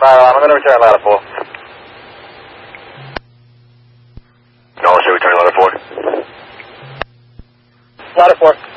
I'm going to return ladder 4. No, should we return ladder 4? Ladder 4.